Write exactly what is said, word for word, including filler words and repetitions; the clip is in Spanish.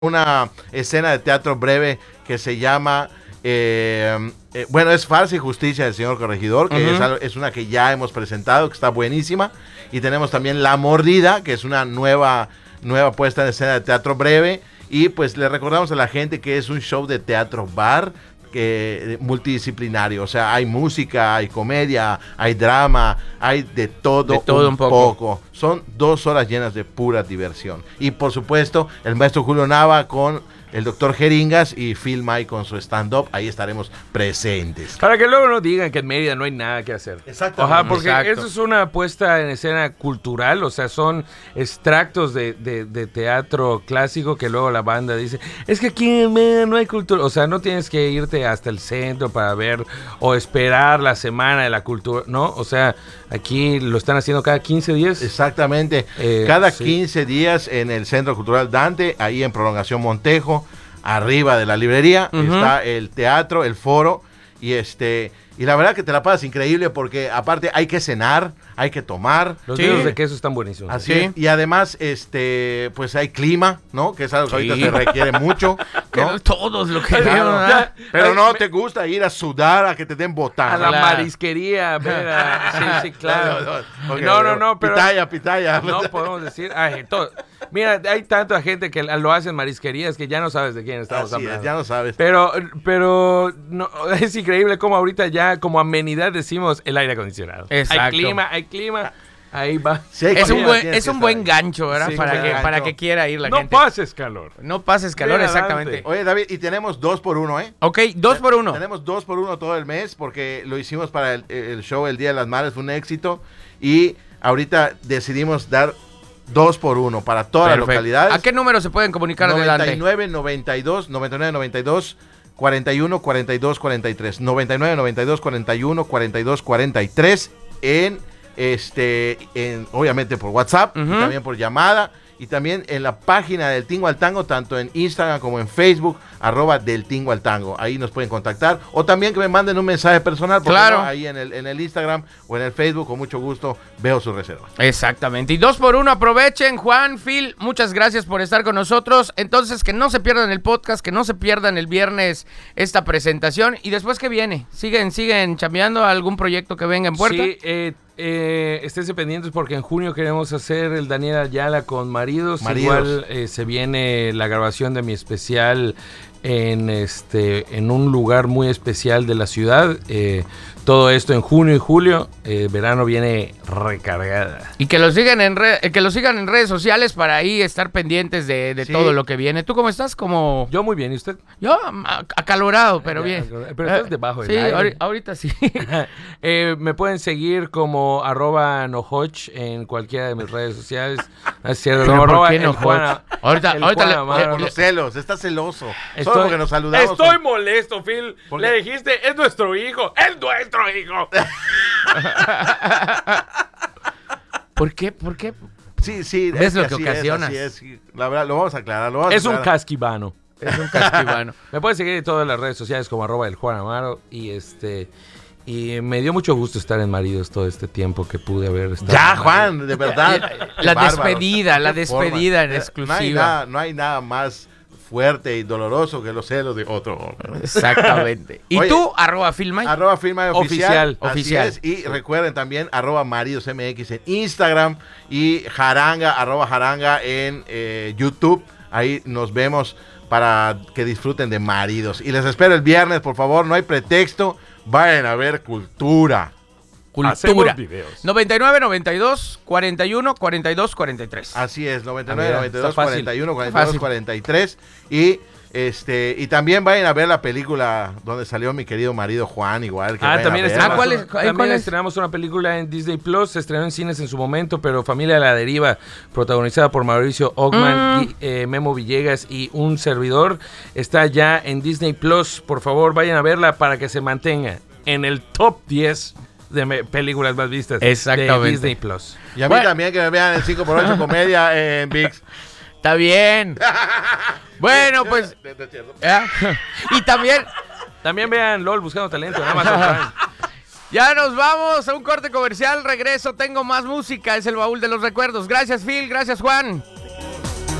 una escena de teatro breve que se llama, eh, eh, bueno, es Farsa y Justicia del Señor Corregidor, que uh-huh. es, algo, es una que ya hemos presentado, que está buenísima. Y tenemos también La Mordida, que es una nueva, nueva puesta en escena de teatro breve. Y pues le recordamos a la gente que es un show de teatro bar, que multidisciplinario, o sea, hay música, hay comedia, hay drama, hay de todo, de todo un, un poco. poco. Son dos horas llenas de pura diversión. Y por supuesto, el maestro Julio Nava con el doctor Jeringas y Phil May con su stand-up, ahí estaremos presentes. Para que luego no digan que en Mérida no hay nada que hacer. Exactamente. Ajá, porque Exacto. eso es una puesta en escena cultural, o sea, son extractos de, de, de teatro clásico que luego la banda dice, es que aquí en Mérida no hay cultura, o sea, no tienes que irte hasta el centro para ver o esperar la semana de la cultura, ¿no? O sea, aquí lo están haciendo cada quince días. Exactamente, eh, cada sí. quince días en el Centro Cultural Dante, ahí en Prolongación Montejo, arriba de la librería, uh-huh. está el teatro, el foro, y este y la verdad que te la pasas increíble porque aparte hay que cenar, hay que tomar. Los sí. dedos de queso están buenísimos. Así sí. es. Y además, este, pues hay clima, ¿no? Que es algo que sí. ahorita se requiere mucho, ¿no? Todos lo que Claro. vieron, Ya, pero no te gusta ir a sudar, a que te den botana. A la Claro. marisquería, ver a- sí, sí, claro. No, no, okay, no, no, no, pero pitaya, pitaya. no podemos decir, ay, todo. Mira, hay tanta gente que lo hace en marisquerías que ya no sabes de quién estamos Así es, hablando. ya no sabes. Pero, pero no, es increíble cómo ahorita ya como amenidad decimos el aire acondicionado. Exacto. Hay clima, hay clima, ahí va. Sí, hay Es un comida, buen, tienes es que un estar buen ahí. gancho, ¿verdad? Sí, para, buen que, gancho. para que quiera ir la No gente. pases calor. No pases calor, Bien exactamente. adelante. Oye, David, y tenemos dos por uno, ¿eh? Ok, dos por uno. Tenemos dos por uno todo el mes porque lo hicimos para el, el show El Día de las Madres, fue un éxito. Y ahorita decidimos dar dos por uno para todas Perfecto. las localidades. ¿A qué número se pueden comunicar noventa y adelante? nueve, noventa y dos, noventa y nueve, noventa y dos, cuarenta y uno, cuarenta y dos, cuarenta y tres. noventa y nueve, noventa y dos, cuarenta y uno, cuarenta y dos, cuarenta y tres en este en obviamente por WhatsApp, Uh-huh. y también por llamada, y también en la página del Tingo al Tango, tanto en Instagram como en Facebook, arroba del Tingo al Tango. Ahí nos pueden contactar. O también que me manden un mensaje personal, porque Claro. no, ahí en el, en el Instagram o en el Facebook, con mucho gusto veo su reserva. Exactamente. Y dos por uno, aprovechen. Juan, Phil, muchas gracias por estar con nosotros. Entonces, que no se pierdan el podcast, que no se pierdan el viernes esta presentación. Y después, ¿qué viene? ¿Siguen, siguen chambeando algún proyecto que venga en puerta? Sí, eh, eh, esténse pendientes porque en junio queremos hacer el Daniel Ayala con Maridos. Maridos. Igual eh, se viene la grabación de mi especial en este en un lugar muy especial de la ciudad. Eh, todo esto en junio y julio. Eh, verano viene recargada. Y que lo sigan en re- eh, que lo sigan en redes sociales para ahí estar pendientes de, de Sí. todo lo que viene. ¿Tú cómo estás? Como Yo muy bien, ¿y usted? yo, a- acalorado, pero Ya, bien. pero estás debajo del Sí, aire. ahori- ahorita sí. Eh, me pueden seguir como arroba nohoch en cualquiera de mis redes sociales. No es cierto, Pero como ¿por arroba qué el Nohoch? Juan- Ahorita- el ahorita Juan le- Amaro. Por los celos, está celoso. Estoy- Solo porque nos saludamos. Estoy molesto, Phil. ¿Por Le qué? dijiste, es nuestro hijo. ¡Es nuestro hijo! ¿Por qué? ¿Por qué? Sí, sí. ¿Ves es lo que así ocasionas? Es, así es. La verdad, lo vamos a aclarar. Lo vamos a Es un aclarar. casquivano. Es un casquivano. Me pueden seguir en todas las redes sociales como arroba el Juan Amaro. Y este... Y me dio mucho gusto estar en Maridos todo este tiempo que pude haber estado. Ya, en Juan, de verdad. La Qué bárbaro. despedida, la Qué forma. despedida en No hay exclusiva. nada, no hay nada más fuerte y doloroso que los celos de otro hombre. Exactamente. ¿Y Oye, tú, arroba Filmay? Arroba firma oficial. Oficial, Así oficial. es. Y recuerden también arroba Maridos M X en Instagram y jaranga, arroba jaranga en eh, YouTube. Ahí nos vemos para que disfruten de Maridos. Y les espero el viernes, por favor, no hay pretexto. Vayan a ver cultura. Cultura. Hacemos videos. noventa y nueve, noventa y dos, cuarenta y uno, cuarenta y dos, cuarenta y tres. Así es, noventa y Ah, nueve, mira, noventa y está dos, fácil. cuarenta y uno, cuarenta y Fácil. dos, cuarenta y tres. Y este y también vayan a ver la película donde salió mi querido marido Juan, igual que Ah, vayan también, a verla. Ah, ¿cuál es? estrenamos, también ¿cuál es? estrenamos una película en Disney Plus. Se estrenó en cines en su momento, pero Familia a la Deriva, protagonizada por Mauricio Ockman, Mm. y, eh, Memo Villegas y un servidor, está ya en Disney Plus. Por favor, vayan a verla para que se mantenga en el top diez de me- películas más vistas Exactamente. de Disney Plus. Y a mí Bueno. también que me vean en cinco por ocho comedia en ViX. Está bien. Bueno, pues... De- de- cierto. ¿ya? Y también... También vean LOL Buscando Talento en Amazon Prime. Ya nos vamos a un corte comercial. Regreso, tengo más música. Es el baúl de los recuerdos. Gracias, Phil. Gracias, Juan.